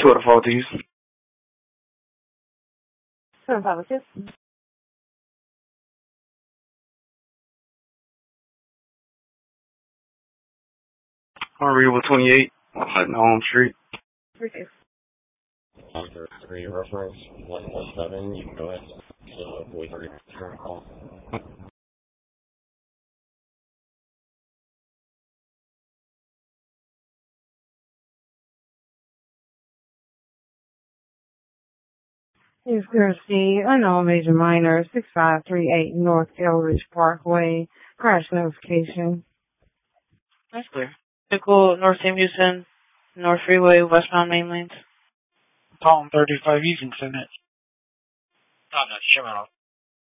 What a fault to you. 756. Unreadable 28 on Home Street. 36. After 3 reference 117, you can go ahead and wait for your turn call. Here's Kirsty, unknown major minor, 6538 North Elridge Parkway. Crash notification. That's clear. Vehicle North Sam Houston, North Freeway, westbound main lanes. Column 35, you can send it. Oh, no, Sherman,